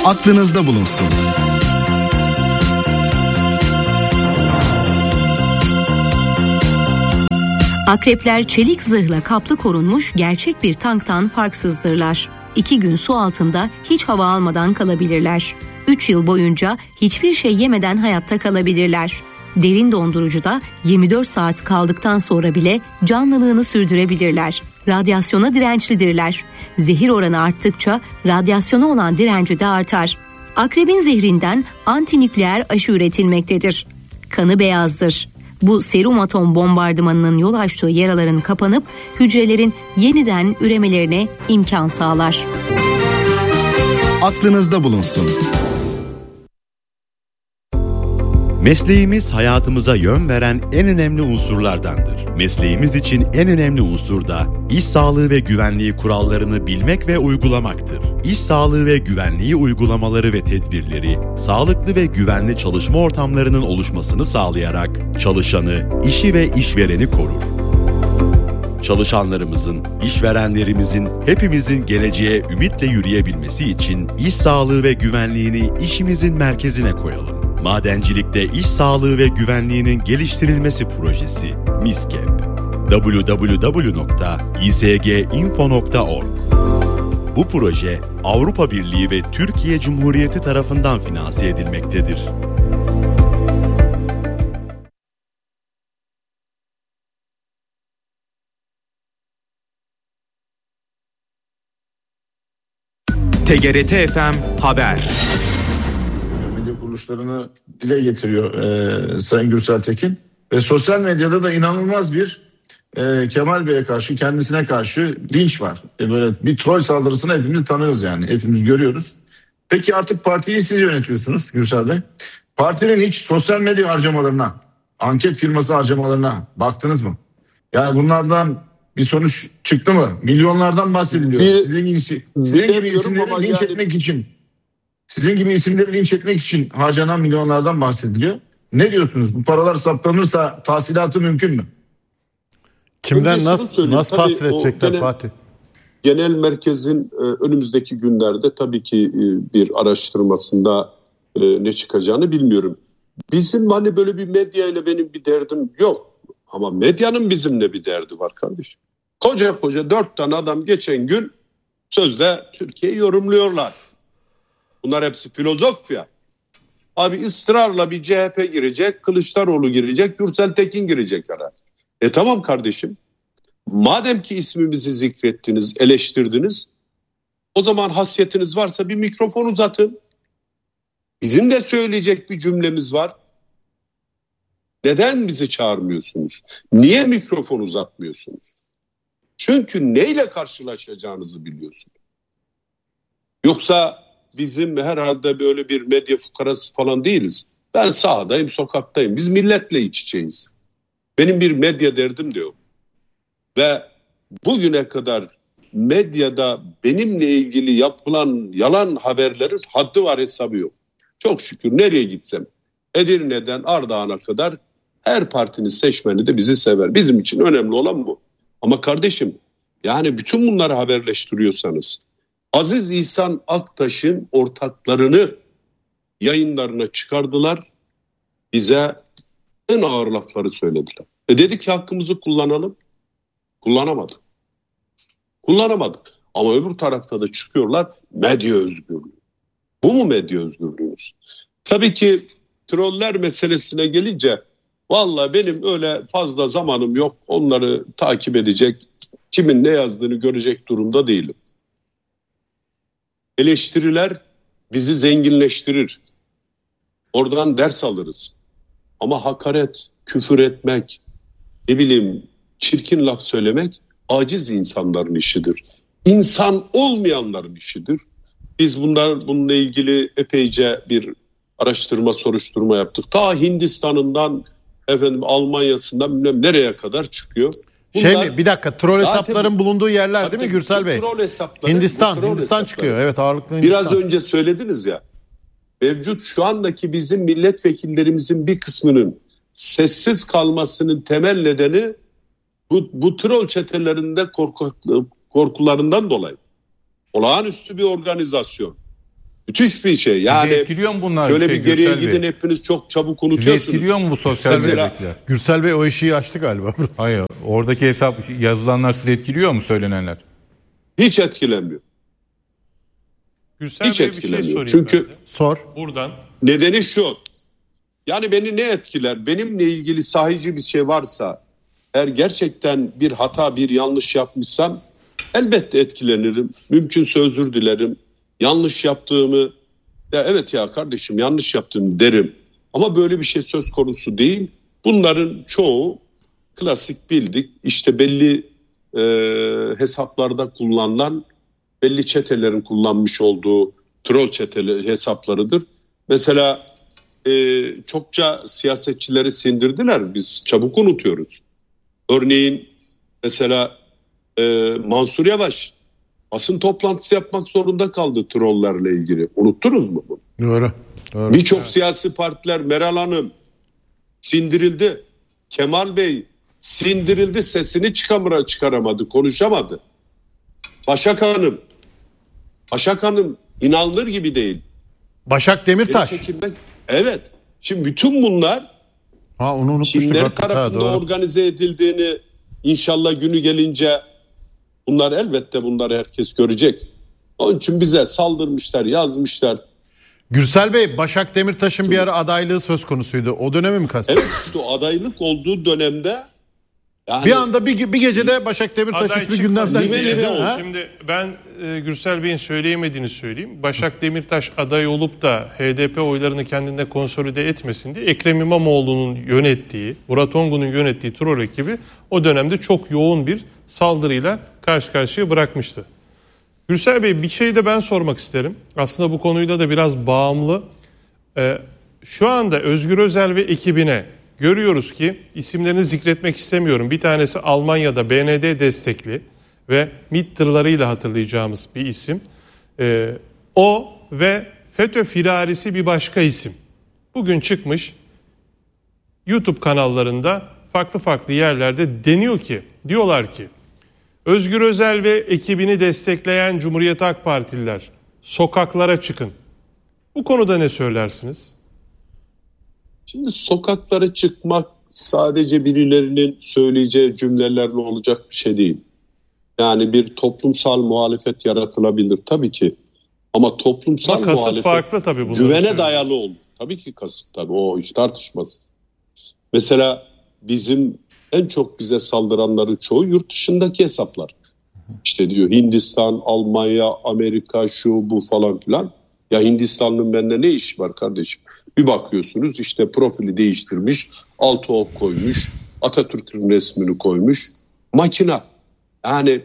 aklınızda bulunsun. Akrepler çelik zırhla kaplı korunmuş gerçek bir tanktan farksızdırlar. 2 gün su altında hiç hava almadan kalabilirler. 3 yıl boyunca hiçbir şey yemeden hayatta kalabilirler. Derin dondurucuda 24 saat kaldıktan sonra bile canlılığını sürdürebilirler. Radyasyona dirençlidirler. Zehir oranı arttıkça radyasyona olan direnci de artar. Akrebin zehrinden antinükleer aşı üretilmektedir. Kanı beyazdır. Bu serum atom bombardımanının yol açtığı yaraların kapanıp hücrelerin yeniden üremelerine imkan sağlar. Aklınızda bulunsun. Mesleğimiz hayatımıza yön veren en önemli unsurlardandır. Mesleğimiz için en önemli unsur da iş sağlığı ve güvenliği kurallarını bilmek ve uygulamaktır. İş sağlığı ve güvenliği uygulamaları ve tedbirleri, sağlıklı ve güvenli çalışma ortamlarının oluşmasını sağlayarak çalışanı, işi ve işvereni korur. Çalışanlarımızın, işverenlerimizin, hepimizin geleceğe ümitle yürüyebilmesi için iş sağlığı ve güvenliğini işimizin merkezine koyalım. Madencilikte iş sağlığı ve güvenliğinin geliştirilmesi projesi MİSKEP. www.isginfo.org. Bu proje Avrupa Birliği ve Türkiye Cumhuriyeti tarafından finanse edilmektedir. TGRT FM Haber. Medya kuruluşlarını dile getiriyor Sayın Gürsel Tekin. Ve sosyal medyada da inanılmaz bir Kemal Bey'e karşı, kendisine karşı linç var. Böyle bir troll saldırısını hepimiz tanıyoruz yani. Hepimiz görüyoruz. Peki artık partiyi siz yönetiyorsunuz Gürsel Bey. Partinin hiç sosyal medya harcamalarına, anket firması harcamalarına baktınız mı? Yani bunlardan bir sonuç çıktı mı? Milyonlardan bahsediliyor. Sizin gibi isimleri linç etmek için, sizin gibi isimleri linç etmek için harcanan milyonlardan bahsediliyor. Ne diyorsunuz? Bu paralar saptanırsa tahsilatı mümkün mü? Kimden nasıl tahsil edecekler Fatih? Genel merkezin önümüzdeki günlerde tabii ki bir araştırmasında ne çıkacağını bilmiyorum. Bizim hani böyle bir medya ile benim bir derdim yok. Ama medyanın bizimle bir derdi var kardeşim. Koca 4 tane adam geçen gün sözde Türkiye'yi yorumluyorlar. Bunlar hepsi filozof ya. Abi ısrarla bir CHP girecek, Kılıçdaroğlu girecek, Gürsel Tekin girecek herhalde. Tamam kardeşim. Madem ki ismimizi zikrettiniz, eleştirdiniz, o zaman hasiyetiniz varsa bir mikrofon uzatın. Bizim de söyleyecek bir cümlemiz var. Neden bizi çağırmıyorsunuz? Niye mikrofon uzatmıyorsunuz? Çünkü neyle karşılaşacağınızı biliyorsunuz. Yoksa bizim herhalde böyle bir medya fukarası falan değiliz. Ben sahadayım, sokaktayım. Biz milletle iç içeyiz. Benim bir medya derdim de yok. Ve bugüne kadar medyada benimle ilgili yapılan yalan haberlerin haddi var, hesabı yok. Çok şükür nereye gitsem, Edirne'den Ardahan'a kadar her partinin seçmeni de bizi sever. Bizim için önemli olan bu. Ama kardeşim, yani bütün bunları haberleştiriyorsanız, Aziz İhsan Aktaş'ın ortaklarını yayınlarına çıkardılar. Bize en ağır lafları söylediler. Dedik ki hakkımızı kullanalım. Kullanamadık. Ama öbür tarafta da çıkıyorlar, medya özgürlüğü. Bu mu medya özgürlüğümüz? Tabii ki troller meselesine gelince vallahi benim öyle fazla zamanım yok. Onları takip edecek, kimin ne yazdığını görecek durumda değilim. Eleştiriler bizi zenginleştirir. Oradan ders alırız. Ama hakaret, küfür etmek, çirkin laf söylemek aciz insanların işidir. İnsan olmayanların işidir. Biz bununla ilgili epeyce bir araştırma, soruşturma yaptık. Ta Hindistan'ından Almanya'sından bilmem nereye kadar çıkıyor. Bir dakika, troll hesapların bulunduğu yerler değil mi Gürsel Bey? Hindistan çıkıyor. Evet, ağırlıklı Hindistan. Biraz önce söylediniz ya. Mevcut şu andaki bizim milletvekillerimizin bir kısmının sessiz kalmasının temel nedeni bu troll çetelerinde korkularından dolayı. Olağanüstü bir organizasyon. Müthiş bir şey. Yani etkiliyor mu bunlar? Şöyle bir geriye gidin, hepiniz çok çabuk unutuyorsunuz. Sizi etkiliyor mu bu sosyal medyadakiler? Gürsel Bey o işi açtı galiba. Hayır. Oradaki hesap yazılanlar sizi etkiliyor mu, söylenenler? Hiç etkilemiyor. Gürsel Hiç Bey etkilemiyor. Bir şey sorayım Çünkü sor. Buradan. Nedeni şu. Yani beni ne etkiler? Benimle ilgili sahici bir şey varsa, eğer gerçekten bir hata, bir yanlış yapmışsam elbette etkilenirim. Mümkünse özür dilerim. Yanlış yaptığımı, ya evet ya kardeşim yanlış yaptım derim. Ama böyle bir şey söz konusu değil. Bunların çoğu klasik bildik. İşte belli hesaplarda kullanılan, belli çetelerin kullanmış olduğu troll çeteli hesaplarıdır. Mesela çokça siyasetçileri sindirdiler. Biz çabuk unutuyoruz. Örneğin mesela Mansur Yavaş basın toplantısı yapmak zorunda kaldı trollerle ilgili. Unuttunuz mu bunu? Doğru. Birçok siyasi partiler, Meral Hanım sindirildi. Kemal Bey sindirildi, sesini çıkaramadı, konuşamadı. Başak Hanım inanılır gibi değil. Başak Demirtaş. Evet. Şimdi bütün bunlar onu unutmuştuk. Kimler tarafından organize edildiğini inşallah günü gelince bunlar herkes görecek. Onun için bize saldırmışlar, yazmışlar. Gürsel Bey, Başak Demirtaş'ın bir ara adaylığı söz konusuydu. O dönemi mi kastediyorsunuz? Evet, işte o adaylık olduğu dönemde yani bir anda bir gecede Başak Demirtaş ismi gündemden çıktı. Şimdi ben Gürsel Bey'in söyleyemediğini söyleyeyim. Başak Demirtaş aday olup da HDP oylarını kendinde konsolide etmesin diye Ekrem İmamoğlu'nun yönettiği, Murat Ongun'un yönettiği troll ekibi o dönemde çok yoğun bir saldırıyla karşı karşıya bırakmıştı. Gürsel Bey, bir şey de ben sormak isterim. Aslında bu konuyla da biraz bağımlı. Şu anda Özgür Özel ve ekibine görüyoruz ki, isimlerini zikretmek istemiyorum. Bir tanesi Almanya'da BND destekli ve MİT tırlarıyla hatırlayacağımız bir isim. O ve FETÖ firarisi bir başka isim. Bugün çıkmış YouTube kanallarında farklı yerlerde diyorlar ki Özgür Özel ve ekibini destekleyen Cumhuriyet Halk Partililer sokaklara çıkın. Bu konuda ne söylersiniz? Şimdi sokaklara çıkmak sadece birilerinin söyleyeceği cümlelerle olacak bir şey değil. Yani bir toplumsal muhalefet yaratılabilir tabii ki. Ama toplumsal muhalefet farklı tabii, güvene dayalı olur. Tabii ki kasıt, tabii o hiç tartışmasız. Mesela bizim en çok bize saldıranların çoğu yurt dışındaki hesaplar. İşte diyor Hindistan, Almanya, Amerika, şu bu falan filan. Ya Hindistanlı'nın bende ne işi var kardeşim? Bir bakıyorsunuz işte profili değiştirmiş, altı ok koymuş, Atatürk'ün resmini koymuş. Makina. Yani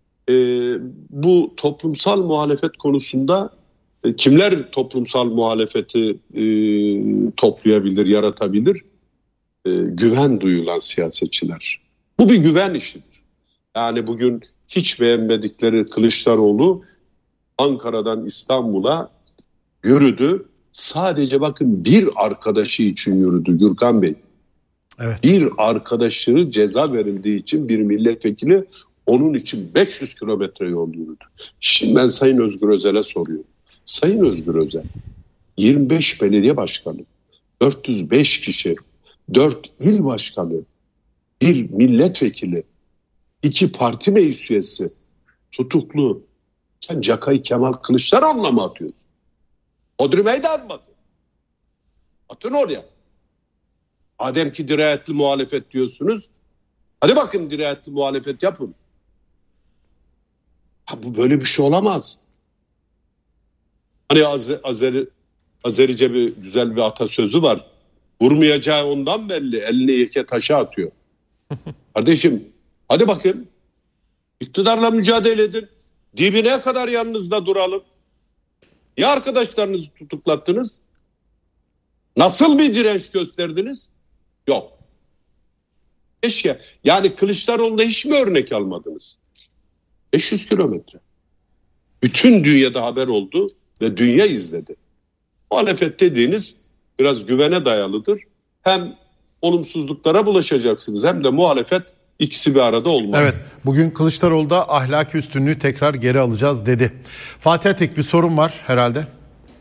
bu toplumsal muhalefet konusunda kimler toplumsal muhalefeti toplayabilir, yaratabilir? Güven duyulan siyasetçiler. Bu bir güven işidir. Yani bugün hiç beğenmedikleri Kılıçdaroğlu Ankara'dan İstanbul'a yürüdü. Sadece bakın bir arkadaşı için yürüdü Gürkan Bey. Evet. Bir arkadaşı ceza verildiği için bir milletvekili onun için 500 kilometre yol yürüdü. Şimdi ben Sayın Özgür Özel'e soruyorum. Sayın Özgür Özel 25 belediye başkanı, 405 kişi, 4 il başkanı, bir milletvekili, 2 parti meclis üyesi tutuklu. Sen Cakay Kemal Kılıçdaroğlu'na mı atıyorsun? Odri Meydan mı? Atın oraya. Madem ki dirayetli muhalefet diyorsunuz, hadi bakın dirayetli muhalefet yapın. Bu böyle bir şey olamaz. Hani Azerice güzel bir atasözü var. Vurmayacağı ondan belli. Elini yeke taşa atıyor. Kardeşim hadi bakın. İktidarla mücadele edin. Dibine kadar yanınızda duralım. Ya arkadaşlarınızı tutuklattınız? Nasıl bir direnç gösterdiniz? Yok. Keşke. Yani Kılıçdaroğlu'nda hiç mi örnek almadınız? 500 kilometre. Bütün dünyada haber oldu ve dünya izledi. Muhalefet dediğiniz biraz güvene dayalıdır. Hem olumsuzluklara bulaşacaksınız hem de muhalefet, ikisi bir arada olmaz. Evet, bugün Kılıçdaroğlu da ahlaki üstünlüğü tekrar geri alacağız dedi. Fatih Atek, bir sorun var herhalde.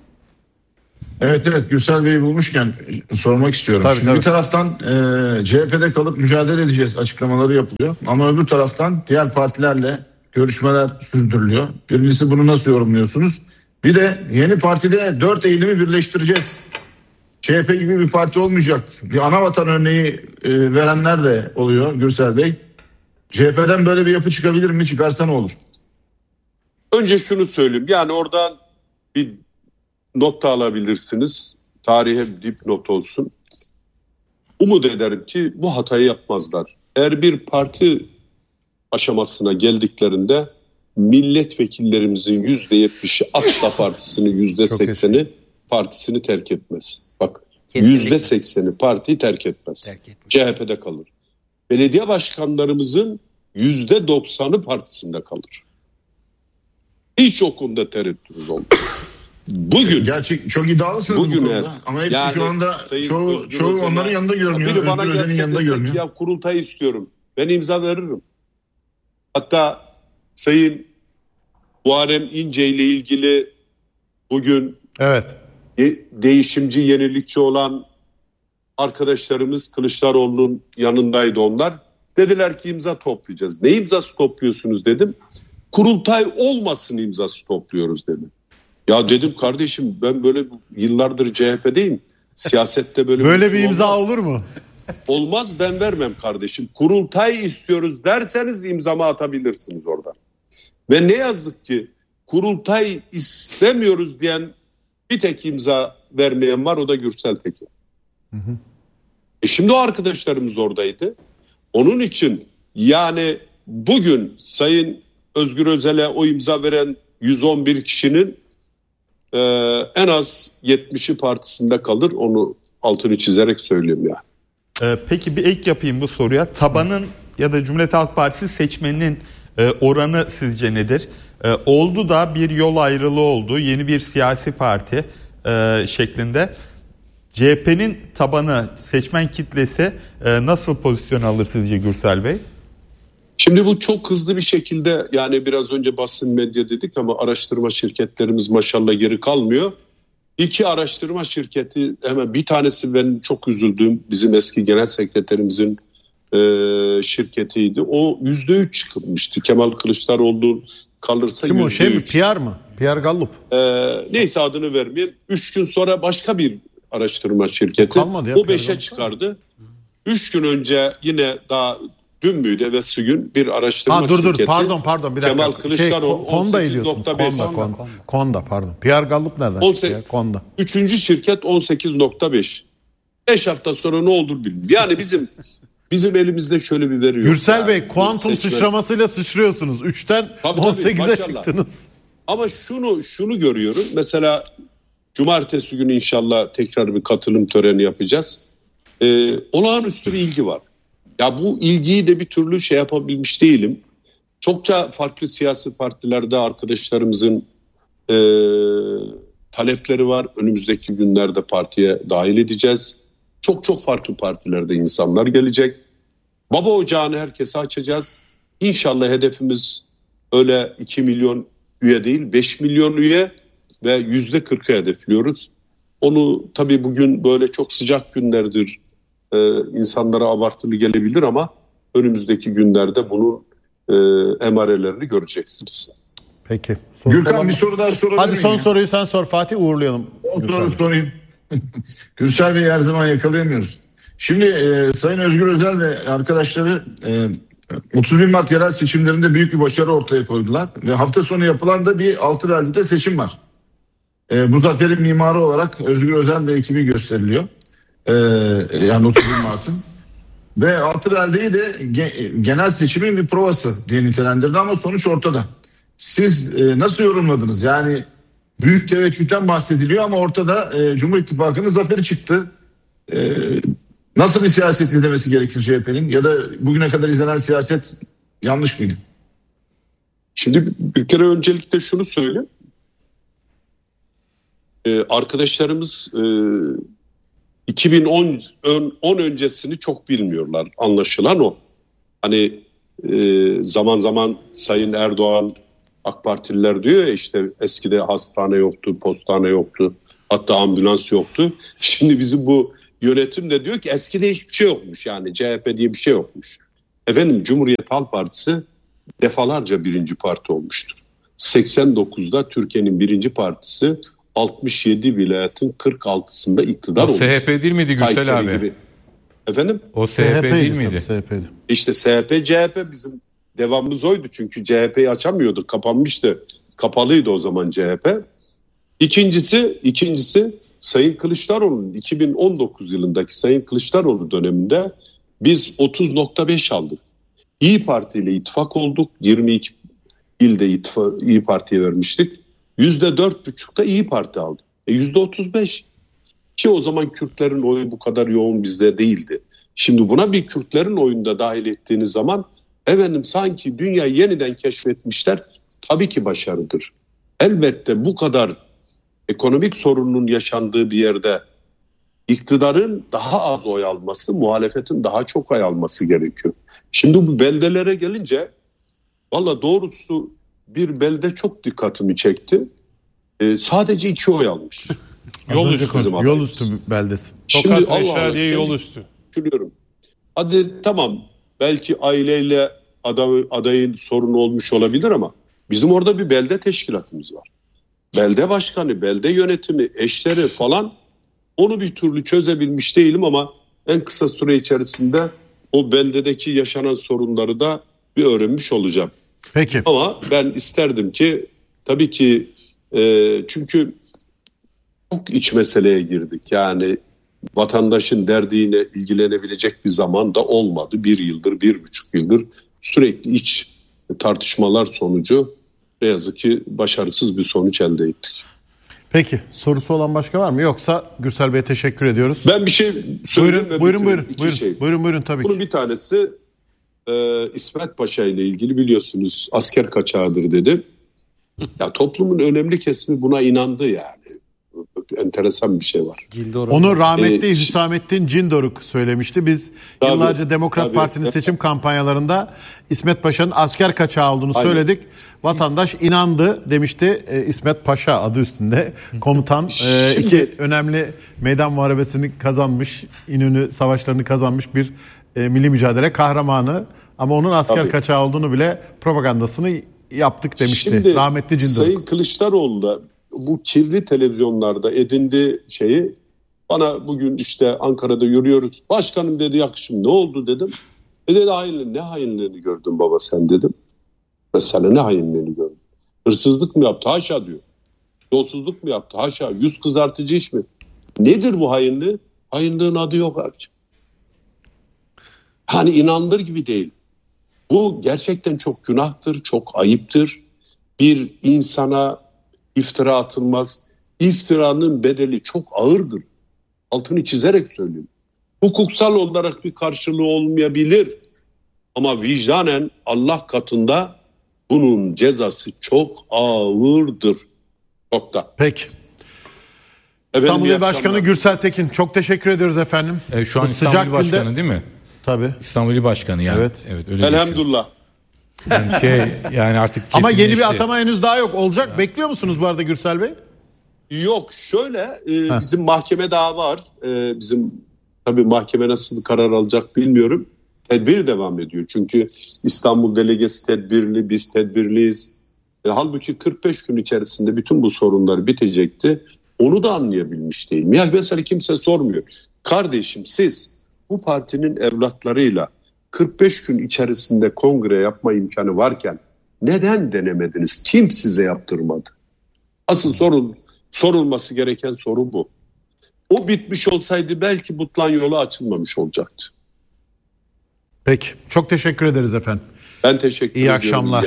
Evet Gürsel Bey'i bulmuşken sormak istiyorum. Şimdi bir taraftan CHP'de kalıp mücadele edeceğiz açıklamaları yapılıyor. Ama öbür taraftan diğer partilerle görüşmeler sürdürülüyor. Birincisi bunu nasıl yorumluyorsunuz? Bir de yeni partide 4 eğilimi birleştireceğiz. CHP gibi bir parti olmayacak. Bir anavatan örneği verenler de oluyor Gürsel Bey. CHP'den böyle bir yapı çıkabilir mi? Çıkarsa ne olur? Önce şunu söyleyeyim. Yani oradan bir nokta alabilirsiniz. Tarihe dipnot olsun. Umut ederim ki bu hatayı yapmazlar. Eğer bir parti aşamasına geldiklerinde milletvekillerimizin %70'i asla partisinin %80'i partisini terk etmez. Bak %80'i partiyi terk etmez. CHP'de kalır. Belediye başkanlarımızın %90'ı partisinde kalır. Hiç o konuda tereddütümüz olmaz. Bugün gerçek çok iddialısınız bugün bu konuda. Ama hepsi yani, şu anda çoğu onların yanında görünüyor. Biri bana gelse desek ya kurultay istiyorum. Ben imza veririm. Hatta Sayın Muharrem İnce ile ilgili bugün değişimci, yenilikçi olan arkadaşlarımız Kılıçdaroğlu'nun yanındaydı onlar. Dediler ki imza toplayacağız. Ne imzası topluyorsunuz dedim. Kurultay olmasın imzası topluyoruz dedim. Ya dedim kardeşim ben böyle yıllardır CHP'deyim. Siyasette böyle bir imza olmaz. Olur mu? Olmaz, ben vermem kardeşim. Kurultay istiyoruz derseniz imzamı atabilirsiniz orada. Ve ne yazık ki kurultay istemiyoruz diyen bir tek imza vermeyen var, o da Gürsel Tekin. Şimdi o arkadaşlarımız oradaydı. Onun için yani bugün Sayın Özgür Özel'e o imza veren 111 kişinin en az 70'i partisinde kalır. Onu altını çizerek söyleyeyim ya. Peki bir ek yapayım bu soruya. Tabanın ya da Cumhuriyet Halk Partisi seçmeninin oranı sizce nedir? Oldu da bir yol ayrılığı oldu. Yeni bir siyasi parti şeklinde. CHP'nin tabanı, seçmen kitlesi nasıl pozisyon alır sizce Gürsel Bey? Şimdi bu çok hızlı bir şekilde, yani biraz önce basın medya dedik ama araştırma şirketlerimiz maşallah geri kalmıyor. 2 araştırma şirketi, hemen bir tanesi benim çok üzüldüğüm bizim eski genel sekreterimizin şirketiydi. O %3 çıkmıştı. Kemal Kılıçdaroğlu kalırsa %3. Kim o PR mı? PR Gallup. Neyse adını vermeyeyim. 3 gün sonra başka bir araştırma şirketi o 5'e çıkardı. 3 gün önce yine daha dün müydü evvelsi gün bir araştırma şirketi. Pardon bir dakika. Kemal Kılıçdaroğlu Konda ediyorsunuz. Konda pardon. PR Gallup nereden çıktı? Konda. 3. şirket 18.5. 5 hafta sonra ne olur bilmiyorum. Yani bizim elimizde şöyle bir veri yok. Gürsel Bey kuantum sıçramasıyla sıçrıyorsunuz. 3'ten 18'e çıktınız. Ama şunu görüyorum. Mesela cumartesi günü inşallah tekrar bir katılım töreni yapacağız. Olağanüstü bir ilgi var. Ya bu ilgiyi de bir türlü yapabilmiş değilim. Çokça farklı siyasi partilerde arkadaşlarımızın talepleri var. Önümüzdeki günlerde partiye dahil edeceğiz. Çok farklı partilerde insanlar gelecek. Baba ocağını herkese açacağız. İnşallah hedefimiz öyle 2 milyon üye değil, 5 milyon üye ve %40'ı hedefliyoruz. Onu tabii bugün böyle çok sıcak günlerdir. İnsanlara abartılı gelebilir ama önümüzdeki günlerde bunun emarelerini göreceksiniz. Peki. Gürkan bir soru daha sorabilir miyim? Hadi son soruyu sen sor Fatih, uğurlayalım. Soru sorayım. Gürsel Bey'i her zaman yakalayamıyoruz. Şimdi Sayın Özgür Özel ve arkadaşları 31 Mart yerel seçimlerinde büyük bir başarı ortaya koydular. Ve hafta sonu yapılan da bir Altıbelde'de seçim var. Bu zaferin mimarı olarak Özgür Özel ve ekibi gösteriliyor. Yani 31 Mart'ın. Ve Altıbelde'yi de genel seçimin bir provası diye nitelendirdi ama sonuç ortada. Siz nasıl yorumladınız? Yani büyük teveccühten bahsediliyor ama ortada Cumhur İttifakı'nın zaferi çıktı. Nasıl bir siyaset izlemesi gerekir CHP'nin? Ya da bugüne kadar izlenen siyaset yanlış mıydı? Şimdi bir kere öncelikle şunu söyleyeyim. Arkadaşlarımız 2010 öncesini çok bilmiyorlar. Anlaşılan o. Hani zaman zaman Sayın Erdoğan, AK Partililer diyor ya işte eskide hastane yoktu, postane yoktu. Hatta ambulans yoktu. Şimdi bizim bu yönetim de diyor ki eskide hiçbir şey yokmuş, yani CHP diye bir şey yokmuş. Efendim, Cumhuriyet Halk Partisi defalarca birinci parti olmuştur. 89'da Türkiye'nin birinci partisi 67 vilayetin 46'sında iktidar olmuş. O CHP değil miydi Gürsel abi? Gibi. Efendim? O CHP değil miydi? CHP'di. İşte CHP bizim devamımız oydu, çünkü CHP'yi açamıyorduk, kapanmıştı. Kapalıydı o zaman CHP. İkincisi Sayın Kılıçdaroğlu'nun 2019 yılındaki Sayın Kılıçdaroğlu döneminde biz 30.5 aldık. İYİ Parti ile ittifak olduk. 22 ilde İYİ Parti'ye vermiştik. %4,5'da İYİ Parti aldı. %35. Ki o zaman Kürtlerin oyu bu kadar yoğun bizde değildi. Şimdi buna bir Kürtlerin oyunu da dahil ettiğiniz zaman efendim sanki dünyayı yeniden keşfetmişler. Tabii ki başarıdır. Elbette bu kadar ekonomik sorunun yaşandığı bir yerde iktidarın daha az oy alması, muhalefetin daha çok oy alması gerekiyor. Şimdi bu beldelere gelince valla doğrusu bir belde çok dikkatimi çekti. Sadece 2 oy almış. Yol üstü beldesi. Şimdi Allah diye yol üstü. Düşünüyorum. Hadi tamam, belki aileyle adayın sorunu olmuş olabilir ama bizim orada bir belde teşkilatımız var. Belde başkanı, belde yönetimi, eşleri falan, onu bir türlü çözebilmiş değilim ama en kısa süre içerisinde o beldedeki yaşanan sorunları da bir öğrenmiş olacağım. Peki. Ama ben isterdim ki tabii ki çünkü çok iç meseleye girdik. Yani vatandaşın derdiyle ilgilenebilecek bir zaman da olmadı. 1 yıldır, 1,5 yıldır sürekli iç tartışmalar sonucu ne yazık ki başarısız bir sonuç elde ettik. Peki, sorusu olan başka var mı? Yoksa Gürsel Bey'e teşekkür ediyoruz. Ben bir şey söyleyeyim. Buyurun tabii ki. Bunun bir tanesi İsmet Paşa ile ilgili, biliyorsunuz asker kaçağıdır dedi. Ya toplumun önemli kesimi buna inandı yani. Enteresan bir şey var. Onu rahmetli Hüsamettin Cindoruk söylemişti. Biz yıllarca Demokrat Parti'nin seçim kampanyalarında İsmet Paşa'nın asker kaçağı olduğunu söyledik. Vatandaş inandı demişti. İsmet Paşa adı üstünde komutan. İki önemli meydan muharebesini kazanmış, İnönü savaşlarını kazanmış bir milli mücadele kahramanı. Ama onun asker kaçağı olduğunu bile propagandasını yaptık demişti. Şimdi, rahmetli Cindoruk. Sayın Kılıçdaroğlu da bu kirli televizyonlarda edindiği şeyi bana bugün işte Ankara'da yürüyoruz. Başkanım dedi, yakışım ne oldu dedim. Dedi hainliği, ne hainliğini gördün baba sen dedim. Mesela ne hainliğini gördün? Hırsızlık mı yaptı? Haşa diyor. Yolsuzluk mu yaptı? Haşa. Yüz kızartıcı iş mi? Nedir bu hainliği? Hainliğin adı yok abicim. Hani inanılır gibi değil. Bu gerçekten çok günahtır, çok ayıptır. Bir insana iftira atılmaz. İftiranın bedeli çok ağırdır. Altını çizerek söylüyorum. Hukuksal olarak bir karşılığı olmayabilir. Ama vicdanen Allah katında bunun cezası çok ağırdır. Nokta. Peki. İstanbul İl Başkanı Gürsel Tekin, çok teşekkür ediyoruz efendim. Şu an İstanbul İl Başkanı değil mi? Tabii. İstanbul İl Başkanı yani. Evet öyle elhamdülillah. Yani artık ama yeni bir atama henüz daha yok. Olacak. Ya. Bekliyor musunuz bu arada Gürsel Bey? Yok, şöyle bizim mahkeme daha var. Bizim tabii mahkeme nasıl bir karar alacak bilmiyorum. Tedbir devam ediyor. Çünkü İstanbul delegesi tedbirli, biz tedbirliyiz. Halbuki 45 gün içerisinde bütün bu sorunlar bitecekti. Onu da anlayabilmiş değilim. Yani mesela kimse sormuyor. Kardeşim, siz bu partinin evlatlarıyla 45 gün içerisinde kongre yapma imkanı varken neden denemediniz? Kim size yaptırmadı? Asıl sorulması gereken soru bu. O bitmiş olsaydı belki Butlan yolu açılmamış olacaktı. Peki. Çok teşekkür ederiz efendim. Ben teşekkür ediyorum. İyi akşamlar.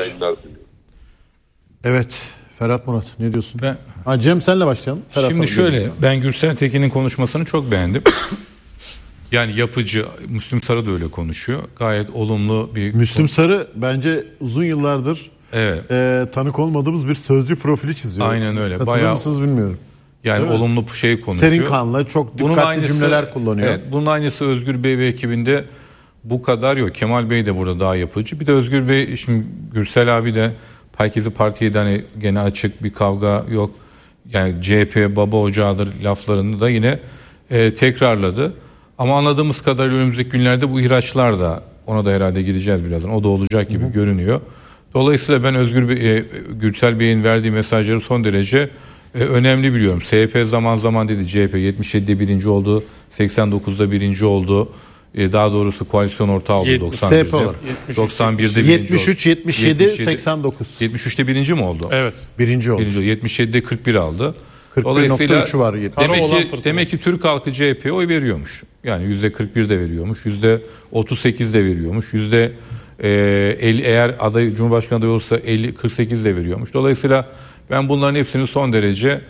Evet. Ferhat Murat, ne diyorsun? Cem senle başlayalım. Şimdi şöyle, ben Gürsel Tekin'in konuşmasını çok beğendim. Yani yapıcı, Müslüm Sarı da öyle konuşuyor. Gayet olumlu bir... Müslüm Sarı bence uzun yıllardır tanık olmadığımız bir sözcü profili çiziyor. Aynen öyle. Katılır mısınız bilmiyorum. Yani olumlu şey konuşuyor. Serin kanlı, çok dikkatli cümleler kullanıyor. Evet, bunun aynısı Özgür Bey ve ekibinde bu kadar yok. Kemal Bey de burada daha yapıcı. Bir de Özgür Bey, şimdi Gürsel abi de herkesi partiye de hani gene açık, bir kavga yok. Yani CHP baba ocağıdır laflarını da yine tekrarladı. Ama anladığımız kadarıyla önümüzdeki günlerde bu ihraçlar da, ona da herhalde gideceğiz birazdan. O da olacak gibi görünüyor. Dolayısıyla ben Gürsel Bey'in verdiği mesajları son derece önemli biliyorum. SHP zaman zaman dedi, CHP 77'de birinci oldu, 89'da birinci oldu. Daha doğrusu koalisyon ortağı oldu 91'de. 91'de 73, 77, 89. 73'te birinci mi oldu? Evet. Birinci oldu. 77'de 41 aldı. 41.3 var. Demek ki Türk halkı CHP'ye oy veriyormuş. Yani %41 de veriyormuş, %38 de veriyormuş, %50 eğer aday Cumhurbaşkanı adayı olursa 48 de veriyormuş. Dolayısıyla ben bunların hepsini son derece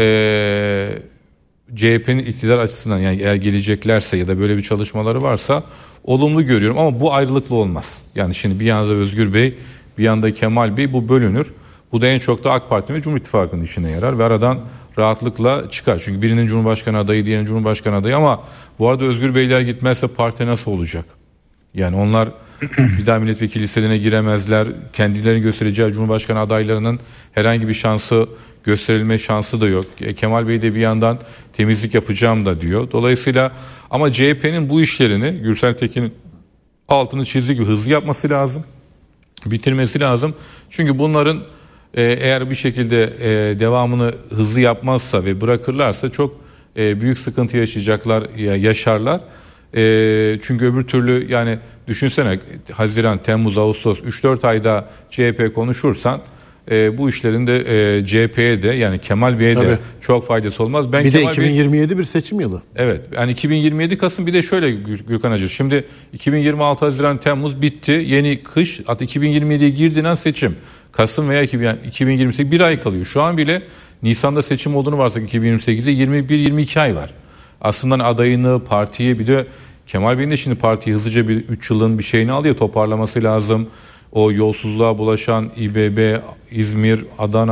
CHP'nin iktidar açısından, yani eğer geleceklerse ya da böyle bir çalışmaları varsa olumlu görüyorum. Ama bu ayrılıklı olmaz. Yani şimdi bir yanda Özgür Bey, bir yanda Kemal Bey, bu bölünür. Bu da en çok da AK Parti ve Cumhur İttifakı'nın işine yarar ve aradan rahatlıkla çıkar. Çünkü birinin Cumhurbaşkanı adayı, diğerinin Cumhurbaşkanı adayı, ama bu arada Özgür Beyler gitmezse parti nasıl olacak? Yani onlar bir daha milletvekili listelerine giremezler. Kendilerini göstereceği Cumhurbaşkanı adaylarının herhangi bir şansı, gösterilme şansı da yok. Kemal Bey de bir yandan temizlik yapacağım da diyor. Dolayısıyla ama CHP'nin bu işlerini Gürsel Tekin'in altını çizdiği gibi hızlı yapması lazım. Bitirmesi lazım. Çünkü bunların eğer bir şekilde devamını hızlı yapmazsa ve bırakırlarsa çok büyük sıkıntı yaşarlar. Çünkü öbür türlü, yani düşünsene, Haziran, Temmuz, Ağustos 3-4 ayda CHP konuşursan bu işlerin de CHP'ye de, yani Kemal Bey'e de çok faydası olmaz. Bir de 2027 bir seçim yılı. Evet, yani 2027 Kasım, bir de şöyle Gürkan Hacı, şimdi 2026 Haziran, Temmuz bitti, yeni kış, hatta 2027'ye girdiğinden seçim. Kasım veya 2028 bir ay kalıyor. Şu an bile Nisan'da seçim olduğunu varsak 2028'de 21-22 ay var. Aslında adayını, partiyi, bir de Kemal Bey'in de şimdi partiyi hızlıca bir 3 yılın bir şeyini alıyor, toparlaması lazım. O yolsuzluğa bulaşan İBB, İzmir, Adana,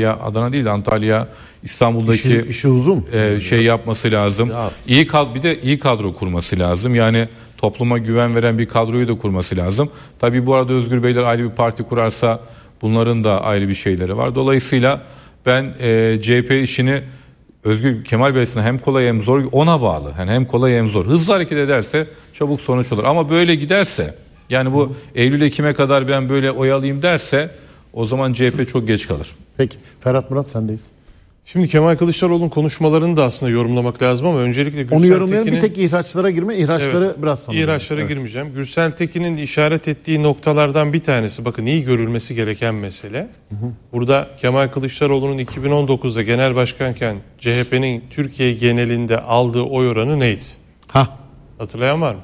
Antalya, İstanbul'daki işi uzun. Yapması lazım. Bir de iyi kadro kurması lazım. Yani topluma güven veren bir kadroyu da kurması lazım. Tabii bu arada Özgür Beyler ayrı bir parti kurarsa bunların da ayrı bir şeyleri var. Dolayısıyla ben CHP işini Kemal Bey açısından hem kolay hem zor, ona bağlı. Yani hem kolay hem zor. Hızlı hareket ederse çabuk sonuç olur. Ama böyle giderse, yani bu Eylül-Ekim'e kadar ben böyle oy alayım derse, o zaman CHP çok geç kalır. Peki Ferhat Murat, sendeyiz. Şimdi Kemal Kılıçdaroğlu'nun konuşmalarını da aslında yorumlamak lazım ama öncelikle Gürsel onu yorumlayalım. Tekin'in... Bir tek ihraçlara girme. İhraçları biraz sonra. İhraçlara girmeyeceğim. Gürsel Tekin'in işaret ettiği noktalardan bir tanesi, bakın iyi görülmesi gereken mesele. Burada Kemal Kılıçdaroğlu'nun 2019'da genel başkanken CHP'nin Türkiye genelinde aldığı oy oranı neydi? Hatırlayan var mı?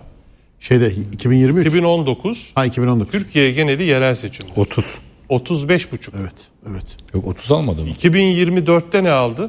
2023. 2019. 2019. Türkiye geneli yerel seçim. 35,5. Evet. Yok, 30 almadı mı? 2024'te ne aldı?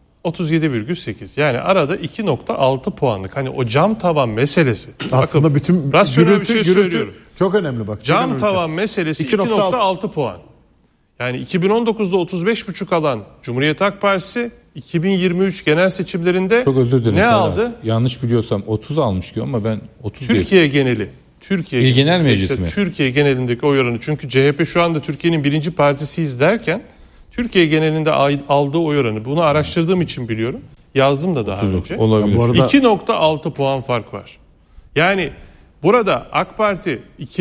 37,8. Yani arada 2,6 puanlık. Hani o cam tavan meselesi. Aslında bakın, bütün rasyonel bir şey söylüyorum. Çok önemli bak. Cam önemli tavan meselesi 2,6 puan. Yani 2019'da 35,5 alan Cumhuriyet Halk Partisi 2023 genel seçimlerinde çok özür dilerim, ne aldı? Yanlış biliyorsam 30 almış diyor ama ben 30 Türkiye değil. geneli. İl Genel Meclisi mi? Türkiye genelindeki oy oranı. Çünkü CHP şu anda Türkiye'nin birinci partisiyiz derken Türkiye genelinde aldığı oy oranı. Bunu araştırdığım için biliyorum. Yazdım da daha önce. Olabilir. 2,6 puan fark var. Yani burada AK Parti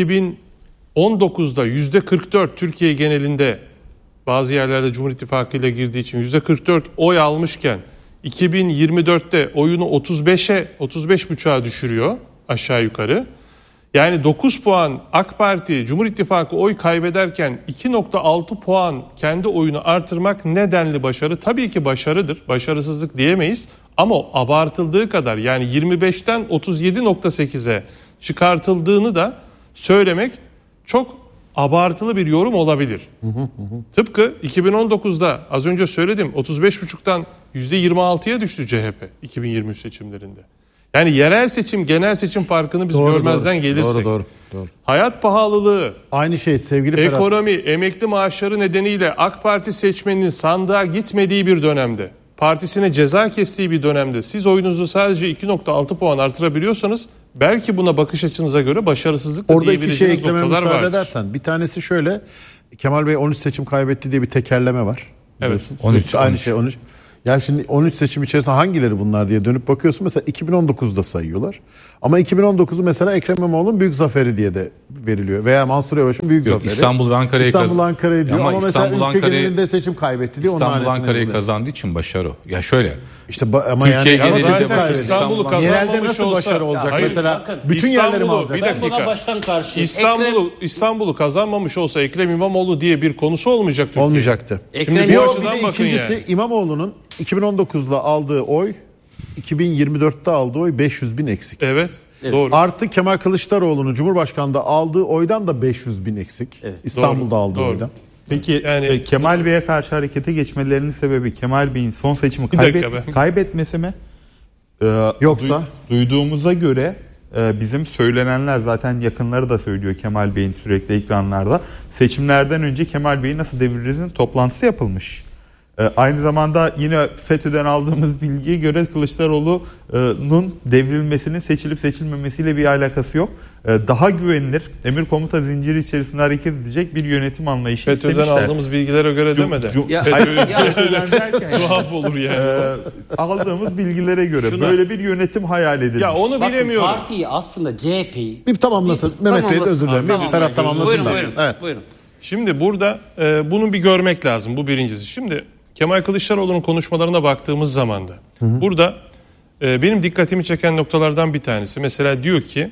2019'da %44 Türkiye genelinde, bazı yerlerde Cumhur İttifakı ile girdiği için %44 oy almışken 2024'te oyunu 35,5'a düşürüyor aşağı yukarı. Yani 9 puan AK Parti, Cumhur İttifakı oy kaybederken 2,6 puan kendi oyunu artırmak nedenli başarı? Tabii ki başarıdır. Başarısızlık diyemeyiz. Ama abartıldığı kadar, yani 25'ten 37,8'e çıkartıldığını da söylemek çok abartılı bir yorum olabilir. Tıpkı 2019'da az önce söyledim, 35,5'tan %26'ya düştü CHP 2023 seçimlerinde. Yani yerel seçim, genel seçim farkını biz görmezden gelirsek. Doğru. Hayat pahalılığı, aynı şey sevgili Ferhat. Ekonomi, emekli maaşları nedeniyle AK Parti seçmeninin sandığa gitmediği bir dönemde, partisine ceza kestiği bir dönemde siz oyunuzu sadece 2,6 puan artırabiliyorsanız belki buna bakış açınıza göre başarısızlık da diyebileceğiniz noktalar vardır. Orada iki şey eklememe müsaade edersen. Bir tanesi şöyle, Kemal Bey 13 seçim kaybetti diye bir tekerleme var. Evet. 13 aynı şey 13. Yani şimdi 13 seçim içerisinde hangileri bunlar diye dönüp bakıyorsun. Mesela 2019'da sayıyorlar. Ama 2019'u mesela Ekrem İmamoğlu'nun büyük zaferi diye de veriliyor. Veya Mansur Yavaş'ın büyük zaferi. İstanbul ve Ankara'yı diyor ama mesela ülke genelinde seçim kaybetti diye onun İstanbul Ankara'yı kazandığı için başarı o. Ya şöyle. İşte ama Türkiye yani zaten İstanbul'u kazanmamış genelde nasıl olsa başarı olacak? hayır, mesela bakın, bütün yerleri mi alacak? Bir dakika. Ben buna baştan karşıyım. İstanbul'u kazanmamış olsa Ekrem İmamoğlu diye bir konusu olmayacak Türkiye. Olmayacaktı. Şimdi bu açıdan bir bakın ikincisi yani. İmamoğlu'nun 2019'da aldığı oy 2024'te aldığı oy 500 bin eksik. Evet. Doğru. Artı Kemal Kılıçdaroğlu'nun Cumhurbaşkanı'nda aldığı oydan da 500 bin eksik. Evet. İstanbul'da Doğru. aldığı Doğru. oydan. Peki yani, Kemal Bey'e karşı harekete geçmelerinin sebebi Kemal Bey'in son seçimi kaybetmesi mi? Yoksa? Duyduğumuza göre bizim söylenenler zaten yakınları da söylüyor Kemal Bey'in sürekli ekranlarda. Seçimlerden önce Kemal Bey'i nasıl deviririzin toplantısı yapılmış. Aynı zamanda yine FETÖ'den aldığımız bilgiye göre Kılıçdaroğlu'nun devrilmesinin seçilip seçilmemesiyle bir alakası yok. Daha güvenilir, emir komuta zinciri içerisinde hareket edecek bir yönetim anlayışı FETÖ'den istemişler. aldığımız bilgilere göre deme de. FETÖ'den derken tuhaf olur yani. Aldığımız bilgilere göre böyle bir yönetim hayal edilmiş. Ya onu bilemiyorum. Partiyi aslında CHP'yi Bir tamamlasın. Mehmet Bey de özür dilerim. Tamam. Ferhat tamamlasın. Buyurun. Şimdi burada bunu bir görmek lazım. Bu birincisi. Şimdi Kemal Kılıçdaroğlu'nun konuşmalarına baktığımız zaman da burada benim dikkatimi çeken noktalardan bir tanesi. Mesela diyor ki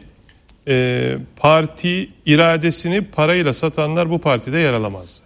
parti iradesini parayla satanlar bu partide yer alamazlar.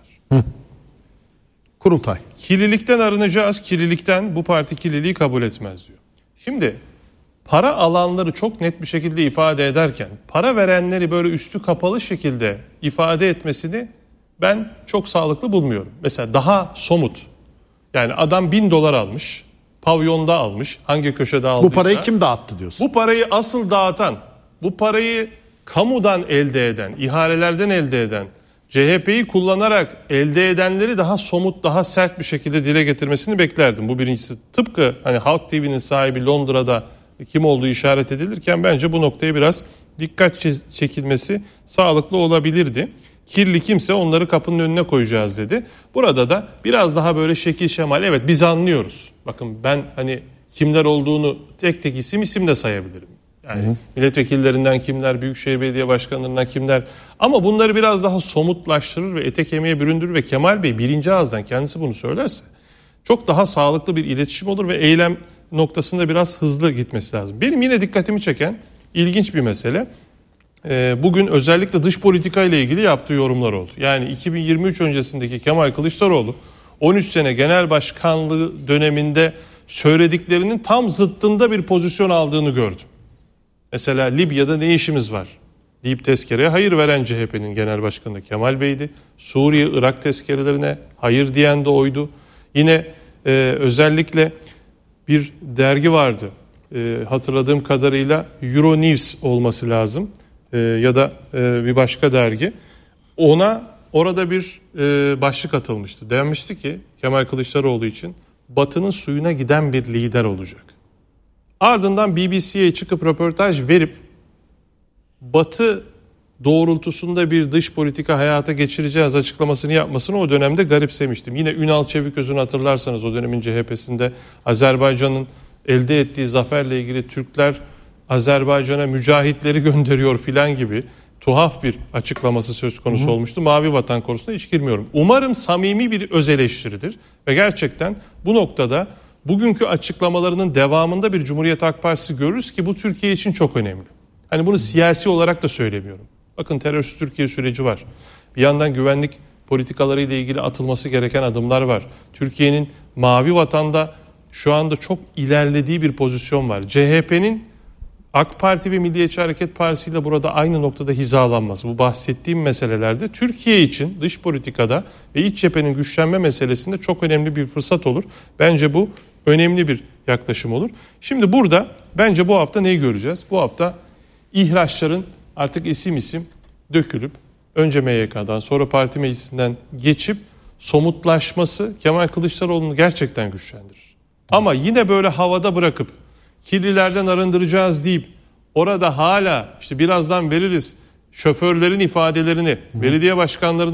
Kurultay. Kirlilikten arınacağız. Kirlilikten bu parti kirliliği kabul etmez diyor. Şimdi para alanları çok net bir şekilde ifade ederken para verenleri böyle üstü kapalı şekilde ifade etmesini ben çok sağlıklı bulmuyorum. Mesela daha somut. Yani adam $1000 almış. Pavyonda almış. Hangi köşede aldıysa. Bu parayı kim dağıttı diyorsun? Bu parayı asıl dağıtan, bu parayı kamudan elde eden, ihalelerden elde eden, CHP'yi kullanarak elde edenleri daha somut, daha sert bir şekilde dile getirmesini beklerdim. Bu birincisi. Tıpkı hani Halk TV'nin sahibi Londra'da kim olduğu işaret edilirken bence bu noktaya biraz dikkat çekilmesi sağlıklı olabilirdi. Kirli kimse onları kapının önüne koyacağız dedi. Burada da biraz daha böyle şekil şemal. Evet biz anlıyoruz. Bakın ben hani kimler olduğunu tek tek isim de sayabilirim. Yani milletvekillerinden kimler, büyükşehir belediye başkanlarından kimler. Ama bunları biraz daha somutlaştırır ve ete kemiğe büründürür ve Kemal Bey birinci ağızdan kendisi bunu söylerse çok daha sağlıklı bir iletişim olur ve eylem noktasında biraz hızlı gitmesi lazım. Benim yine dikkatimi çeken ilginç bir mesele. Bugün özellikle dış politika ile ilgili yaptığı yorumlar oldu. Yani 2023 öncesindeki Kemal Kılıçdaroğlu 13 sene genel başkanlığı döneminde söylediklerinin tam zıttında bir pozisyon aldığını gördüm. Mesela Libya'da ne işimiz var deyip tezkereye hayır veren CHP'nin genel başkanı Kemal Bey'di. Suriye, Irak tezkerelerine hayır diyen de oydu. Yine özellikle bir dergi vardı. Hatırladığım kadarıyla Euronews olması lazım. Ya da bir başka dergi. Orada bir başlık atılmıştı. Denmişti ki Kemal Kılıçdaroğlu için Batı'nın suyuna giden bir lider olacak. Ardından BBC'ye çıkıp röportaj verip Batı doğrultusunda bir dış politika hayata geçireceğiz açıklamasını yapmasını o dönemde garipsemiştim. Yine Ünal Çeviköz'ün hatırlarsanız o dönemin CHP'sinde Azerbaycan'ın elde ettiği zaferle ilgili Türkler Azerbaycan'a mücahitleri gönderiyor filan gibi tuhaf bir açıklaması söz konusu olmuştu. Mavi Vatan konusunda hiç girmiyorum. Umarım samimi bir öz eleştiridir ve gerçekten bu noktada bugünkü açıklamalarının devamında bir Cumhuriyet Halk Partisi görürüz ki bu Türkiye için çok önemli. Hani bunu siyasi olarak da söylemiyorum. Bakın terörsüz Türkiye süreci var. Bir yandan güvenlik politikaları ile ilgili atılması gereken adımlar var. Türkiye'nin Mavi Vatan'da şu anda çok ilerlediği bir pozisyon var. CHP'nin AK Parti ve Milliyetçi Hareket Partisi ile burada aynı noktada hizalanması. Bu bahsettiğim meselelerde Türkiye için dış politikada ve iç cephenin güçlenme meselesinde çok önemli bir fırsat olur. Bence bu önemli bir yaklaşım olur. Şimdi burada bence bu hafta neyi göreceğiz? Bu hafta ihraçların artık isim dökülüp önce MYK'dan sonra parti meclisinden geçip somutlaşması Kemal Kılıçdaroğlu'nu gerçekten güçlendirir. Ama yine böyle havada bırakıp kirlilerden arındıracağız deyip orada hala işte birazdan veririz şoförlerin ifadelerini, belediye başkanlarının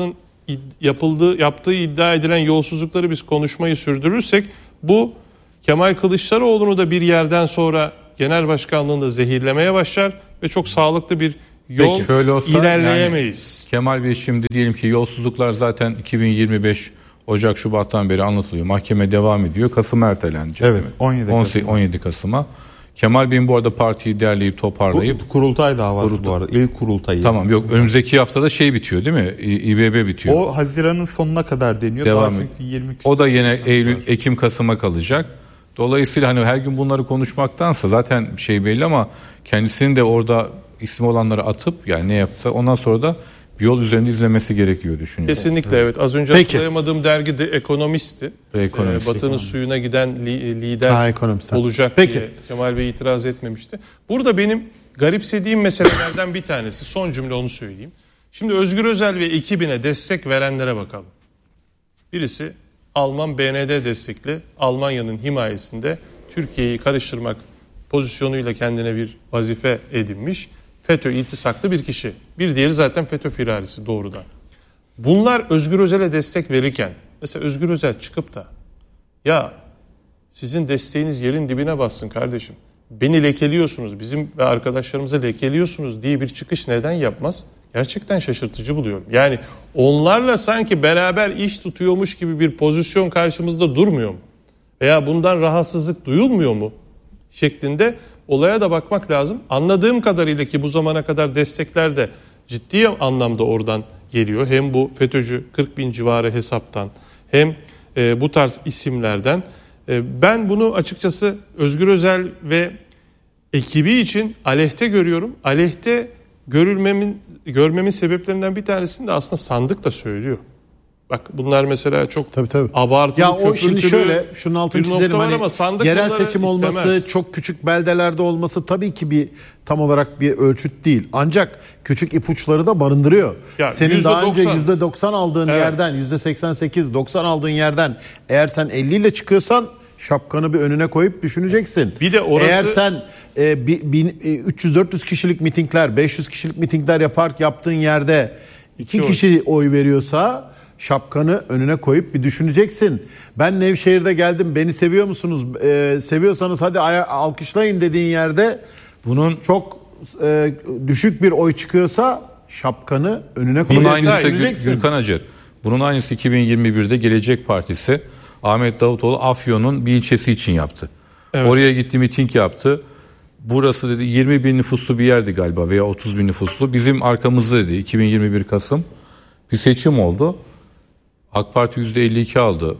yaptığı iddia edilen yolsuzlukları biz konuşmayı sürdürürsek bu Kemal Kılıçdaroğlu'nu da bir yerden sonra genel başkanlığında zehirlemeye başlar ve çok sağlıklı bir yol ilerleyemeyiz. Yani Kemal Bey şimdi diyelim ki yolsuzluklar zaten 2025 Ocak Şubat'tan beri anlatılıyor. Mahkeme devam ediyor. Kasım ertelenecek. Evet, 17 Kasım'a. Kemal Bey'in bu arada partiyi derleyip toparlayıp bu kurultay davası bu arada. İlk kurultayı. Tamam, yok önümüzdeki haftada bitiyor değil mi? İBB bitiyor. O Haziran'ın sonuna kadar deniyor. Devam daha çünkü 20 o da yine Ekim Kasım'a kalacak. Dolayısıyla hani her gün bunları konuşmaktansa zaten belli ama kendisinin de orada ismi olanları atıp yani ne yapsa ondan sonra da bir yol üzerinde izlemesi gerekiyor düşünüyorum. Kesinlikle evet. Az önce hatırlayamadığım dergi The Economist'ti. Batı'nın suyuna giden lider olacak diye Kemal Bey itiraz etmemişti. Burada benim garipsediğim meselelerden bir tanesi. Son cümle onu söyleyeyim. Şimdi Özgür Özel ve ekibine destek verenlere bakalım. Birisi Alman BND destekli, Almanya'nın himayesinde Türkiye'yi karıştırmak pozisyonuyla kendine bir vazife edinmiş. FETÖ iltisaklı bir kişi. Bir diğeri zaten FETÖ firarisi doğrudan. Bunlar Özgür Özel'e destek verirken mesela Özgür Özel çıkıp da ya sizin desteğiniz yerin dibine bassın kardeşim. Beni lekeliyorsunuz, bizim ve arkadaşlarımızı lekeliyorsunuz diye bir çıkış neden yapmaz? Gerçekten şaşırtıcı buluyorum. Yani onlarla sanki beraber iş tutuyormuş gibi bir pozisyon karşımızda durmuyor mu? Veya bundan rahatsızlık duyulmuyor mu? Şeklinde olaya da bakmak lazım. Anladığım kadarıyla ki bu zamana kadar destekler de ciddi anlamda oradan geliyor. Hem bu FETÖ'cü 40 bin civarı hesaptan hem bu tarz isimlerden. Ben bunu açıkçası Özgür Özel ve ekibi için aleyhte görüyorum. Aleyhte görmemin sebeplerinden bir tanesini de aslında sandık da söylüyor. Bak bunlar mesela çok abartılı, ya o şimdi şöyle şunun altını çizelim, hani yerel seçim olması, istemez. çok küçük beldelerde olması tabii ki bir tam olarak bir ölçüt değil. Ancak küçük ipuçları da barındırıyor. Ya, senin %90, daha önce %90 aldığın yerden %88, 90 aldığın yerden eğer sen 50 ile çıkıyorsan şapkanı bir önüne koyup düşüneceksin. Bir de orası... Eğer sen 300-400 kişilik mitingler, 500 kişilik mitingler yaptığın yerde 2 kişi oy veriyorsa şapkanı önüne koyup bir düşüneceksin. Ben Nevşehir'de geldim, beni seviyor musunuz? Seviyorsanız hadi alkışlayın dediğin yerde bunun çok düşük bir oy çıkıyorsa şapkanı önüne koyup düşüneceksin. Gürkan Acar. Bunun aynısı 2021'de Gelecek Partisi Ahmet Davutoğlu Afyon'un bir ilçesi için yaptı. Evet. Oraya gitti, miting yaptı. Burası dedi 20 bin nüfuslu bir yerdi galiba veya 30 bin nüfuslu. Bizim arkamızda dedi 2021 Kasım bir seçim oldu. AK Parti %52 aldı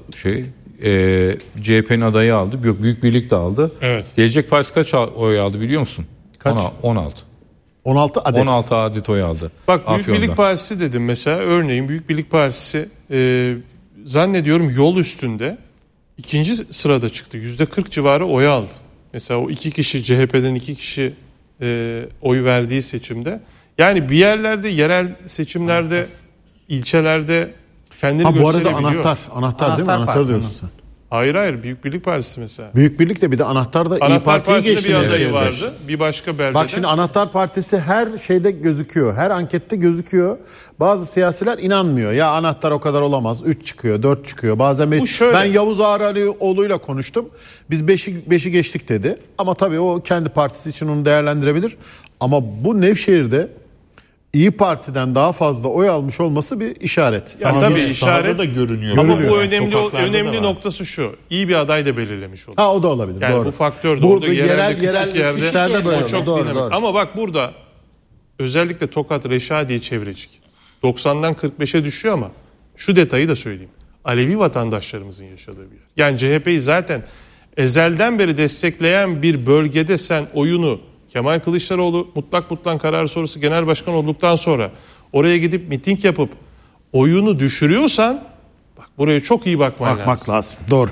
CHP'nin adayı aldı. Büyük Birlik de aldı. Evet. Gelecek Partisi kaç oy aldı biliyor musun? Kaç? 16. 16 adet. 16 adet oy aldı. Bak Büyük Birlik Partisi dedim mesela, örneğin Büyük Birlik Partisi zannediyorum yol üstünde 2. sırada çıktı. %40 civarı oy aldı. Mesela o 2 kişi CHP'den 2 kişi oy verdiği seçimde. Yani bir yerlerde yerel seçimlerde ilçelerde kendini gösterebiliyor. Bu arada anahtar değil mi? Anahtar diyorsun sen. Hayır Büyük Birlik Partisi mesela. Büyük Birlik de bir de anahtar da İYİ Parti'ye geçti. Bir adayı vardı. Bir başka beldede. Bak şimdi Anahtar Partisi her şeyde gözüküyor. Her ankette gözüküyor. Bazı siyasiler inanmıyor. Ya anahtar o kadar olamaz. 3 çıkıyor, 4 çıkıyor. Bazen ben Yavuz Ağralioğlu'yla konuştum. Biz 5'i geçtik dedi. Ama tabii o kendi partisi için onu değerlendirebilir. Ama bu Nevşehir'de İYİ Parti'den daha fazla oy almış olması bir işaret. Ya tabii işaret da görünüyor. Ama bu önemli noktası şu. İyi bir aday da belirlemiş olur. O da olabilir. Yani doğru. bu faktör de orada yerel işlerde böyle çok doğru. Ama bak burada özellikle Tokat Reşadiye Çevrecik 90'dan 45'e düşüyor ama şu detayı da söyleyeyim. Alevi vatandaşlarımızın yaşadığı bir yer. Yani CHP'yi zaten ezelden beri destekleyen bir bölgede sen oyunu Kemal Kılıçdaroğlu mutlak karar sonrası genel başkan olduktan sonra oraya gidip miting yapıp oyunu düşürüyorsan bak buraya çok iyi bakmak lazım. Doğru.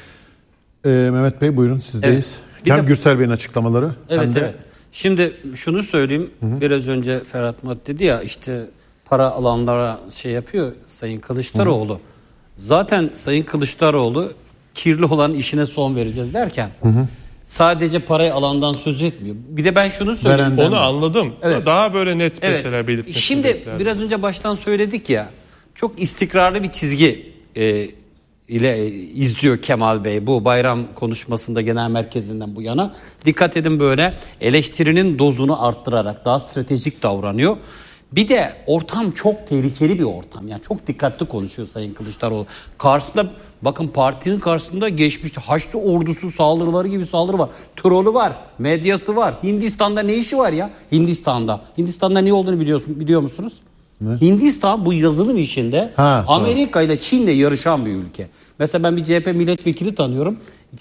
Mehmet Bey buyurun sizdeyiz. Evet. Hem Gürsel Bey'in açıklamaları hem de... Evet. Şimdi şunu söyleyeyim. Biraz önce Ferhat Murat dedi ya işte para alanlara yapıyor Sayın Kılıçdaroğlu. Zaten Sayın Kılıçdaroğlu kirli olan işine son vereceğiz derken sadece parayı alandan söz etmiyor. Bir de ben şunu söyleyeyim. Onu anladım. Evet. Daha böyle net mesela belirtmek. Şimdi biraz önce baştan söyledik ya. çok istikrarlı bir çizgi ile izliyor Kemal Bey bu bayram konuşmasında genel merkezinden bu yana. Dikkat edin, böyle eleştirinin dozunu arttırarak daha stratejik davranıyor. Bir de ortam çok tehlikeli bir ortam. Yani çok dikkatli konuşuyor Sayın Kılıçdaroğlu. Karşısında bakın, partinin karşısında geçmişte Haçlı ordusu saldırıları gibi saldırı var. Trolü var, medyası var. Hindistan'da ne işi var ya? Hindistan'da ne olduğunu biliyor musunuz? Ne? Hindistan bu yazılım işinde Amerika ile Çin'le yarışan bir ülke. Mesela ben bir CHP milletvekili tanıyorum.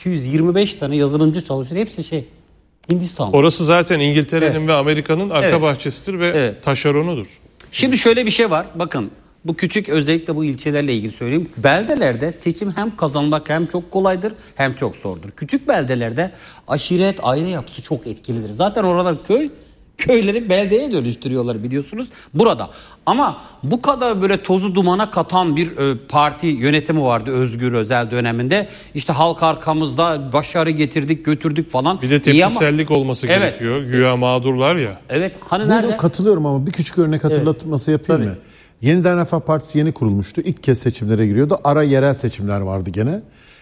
225 tane yazılımcı çalışıyor. Hepsi Hindistan. Orası zaten İngiltere'nin ve Amerika'nın arka bahçesidir ve taşeronudur. Şimdi şöyle bir şey var. Bakın, bu küçük, özellikle bu ilçelerle ilgili söyleyeyim. Beldelerde seçim hem kazanmak hem çok kolaydır hem çok zordur. Küçük beldelerde aşiret, aile yapısı çok etkilidir. Zaten oralar köyleri beldeye dönüştürüyorlar biliyorsunuz burada. Ama bu kadar böyle tozu dumana katan bir parti yönetimi vardı Özgür Özel döneminde. İşte halk arkamızda, başarı getirdik, götürdük falan. Bir de tepkisellik olması gerekiyor. Güya mağdurlar ya. Evet. Hani burada nerede? Katılıyorum ama bir küçük örnek hatırlatması yapayım mı? Yeniden Refah Partisi yeni kurulmuştu. İlk kez seçimlere giriyordu. Ara yerel seçimler vardı gene.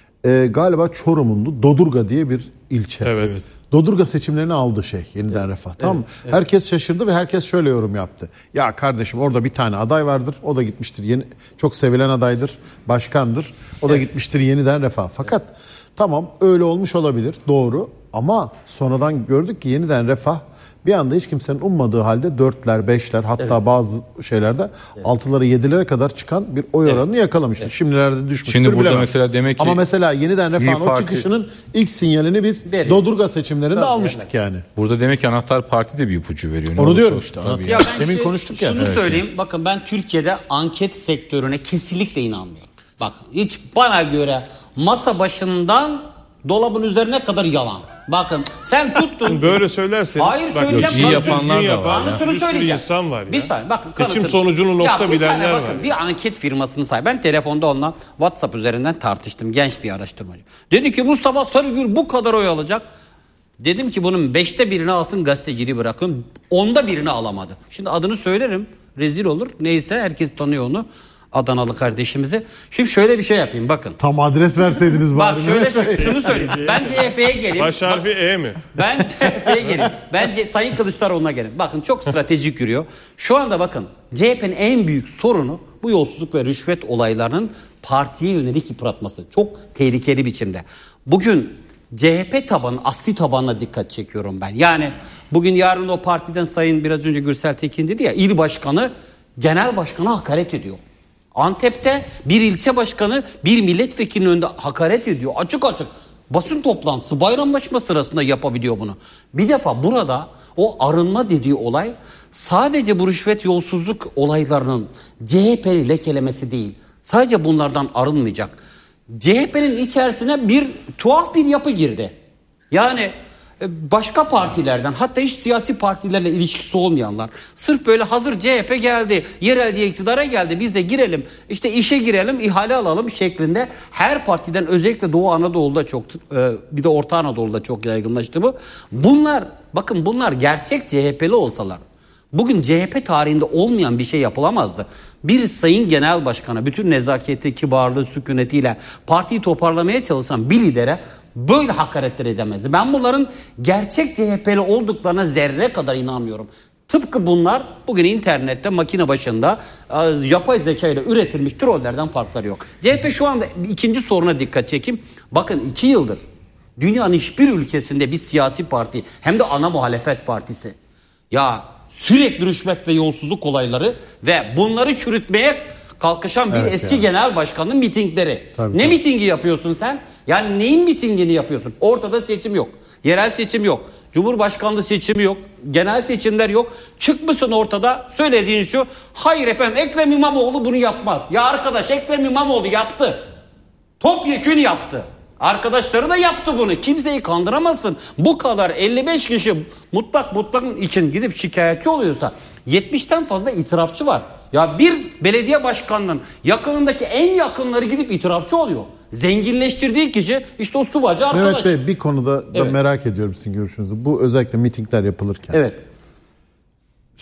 Galiba Çorum'un Dodurga diye bir ilçe. Evet. Dodurga seçimlerini aldı Yeniden Refah. Tamam mı? Evet. Herkes şaşırdı ve herkes şöyle yorum yaptı. Ya kardeşim, orada bir tane aday vardır. O da gitmiştir. Çok sevilen adaydır. Başkandır. O da gitmiştir Yeniden Refah. Fakat tamam, öyle olmuş olabilir. Doğru. Ama sonradan gördük ki Yeniden Refah bir anda hiç kimsenin ummadığı halde 4'ler, 5'ler, hatta bazı şeylerde 6'lara 7'lere kadar çıkan bir oy oranını yakalamıştı. Şimdilerde düşmüştür. Şimdi burada bilemem. Mesela demek ki... Ama mesela Yeniden Refah'ın o çıkışının ilk sinyalini biz Dodurga seçimlerinde almıştık yani. Burada demek ki Anahtar Parti de bir ipucu veriyor. Onu diyorum işte. Ya demin konuştuk ya. Şunu söyleyeyim. Bakın, ben Türkiye'de anket sektörüne kesinlikle inanmıyorum. Bakın, hiç bana göre masa başından dolabın üzerine kadar yalan. Bakın, sen tuttun. Böyle söylerseniz. Hayır, söyleyeceğim. İyi yapanlar da var. Kanıtını söyleyeceğim. İnsan var ya. Bir saniye, bakın. Seçim sonucunu nokta bilenler var. Bakın, bir anket firmasını say. Ben telefonda onunla WhatsApp üzerinden tartıştım. Genç bir araştırmacı. Dedi ki Mustafa Sarıgül bu kadar oy alacak. Dedim ki bunun 5'te birini alsın, gazeteciliği bırakın. 10'da birini alamadı. Şimdi adını söylerim. Rezil olur. Neyse, herkes tanıyor onu. Adanalı kardeşimizi. Şimdi şöyle bir şey yapayım, bakın. Tam adres verseydiniz bari. Bak şöyle şunu söyleyeyim. Ben CHP'ye geleyim. Baş harfi E mi? Ben CHP'ye geleyim. Bence Sayın Kılıçdaroğlu'na gelin. Bakın, çok stratejik yürüyor. Şu anda bakın, CHP'nin en büyük sorunu bu yolsuzluk ve rüşvet olaylarının partiye yönelik yıpratması. Çok tehlikeli biçimde. Bugün CHP tabanı, asli tabanına dikkat çekiyorum ben. Yani bugün yarın o partiden Sayın biraz önce Gürsel Tekin dedi ya, il başkanı genel başkana hakaret ediyor. Antep'te bir ilçe başkanı bir milletvekilinin önünde hakaret ediyor. Açık açık. Basın toplantısı, bayramlaşma sırasında yapabiliyor bunu. Bir defa burada o arınma dediği olay sadece bu rüşvet yolsuzluk olaylarının CHP'yi lekelemesi değil. Sadece bunlardan arınmayacak. CHP'nin içerisine bir tuhaf bir yapı girdi. Yani başka partilerden, hatta hiç siyasi partilerle ilişkisi olmayanlar, sırf böyle hazır CHP geldi, yerel diye iktidara geldi, biz de girelim, işte işe girelim, ihale alalım şeklinde her partiden, özellikle Doğu Anadolu'da çok, bir de Orta Anadolu'da çok yaygınlaştı bu. Bunlar, bakın, bunlar gerçek CHP'li olsalar bugün CHP tarihinde olmayan bir şey yapılamazdı. Bir sayın genel başkanı bütün nezaketi, kibarlığı, sükunetiyle partiyi toparlamaya çalışan bir lidere böyle hakaretler edemezdi. Ben bunların gerçek CHP'li olduklarına zerre kadar inanmıyorum. Tıpkı bunlar bugün internette, makine başında yapay zeka ile üretilmiş trollerden farkları yok. CHP şu anda ikinci soruna dikkat çekeyim. Bakın, 2 yıldır dünyanın hiçbir ülkesinde bir siyasi parti, hem de ana muhalefet partisi, ya sürekli rüşvet ve yolsuzluk olayları ve bunları çürütmeye kalkışan bir eski genel başkanın mitingleri. Tabii. Mitingi yapıyorsun sen? Yani neyin mitingini yapıyorsun? Ortada seçim yok. Yerel seçim yok. Cumhurbaşkanlığı seçimi yok. Genel seçimler yok. Çıkmışsın ortada, söylediğin şu: hayır efendim, Ekrem İmamoğlu bunu yapmaz. Ya arkadaş, Ekrem İmamoğlu yaptı. Topyekün yaptı. Arkadaşları da yaptı bunu. Kimseyi kandıramazsın. Bu kadar 55 kişi mutlak için gidip şikayetçi oluyorsa 70'ten fazla itirafçı var. Ya bir belediye başkanının yakınındaki en yakınları gidip itirafçı oluyor. Zenginleştirdiği kişi işte o suvacı arkadaş. Evet Bey, bir konuda da merak ediyorum sizin görüşünüzü. Bu özellikle mitingler yapılırken. Evet.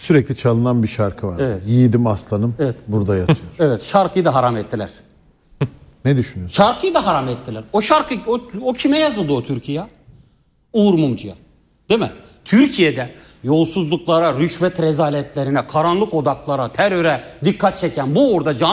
Sürekli çalınan bir şarkı var. Evet. Yiğidim aslanım burada yatıyor. Evet, şarkıyı da haram ettiler. Ne düşünüyorsun? Şarkıyı da haram ettiler. O şarkı o kime yazıldı o türkü ya? Uğur Mumcu'ya. Değil mi? Türkiye'de yolsuzluklara, rüşvet rezaletlerine, karanlık odaklara, teröre dikkat çeken bu orada